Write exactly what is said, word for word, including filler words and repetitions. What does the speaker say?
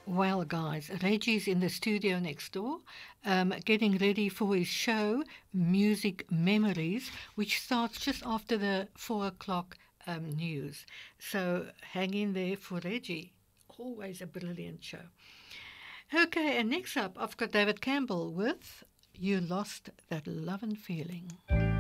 Well, guys, Reggie's in the studio next door, um, getting ready for his show, Music Memories, which starts just after the four o'clock um, news. So hang in there for Reggie. Always a brilliant show. Okay, and next up, I've got David Campbell with You Lost That Love and Feeling.